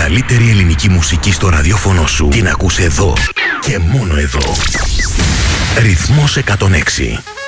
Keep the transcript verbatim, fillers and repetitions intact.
καλύτερη ελληνική μουσική στο ραδιόφωνο σου την ακούς εδώ και μόνο εδώ. Ρυθμός εκατόν έξι.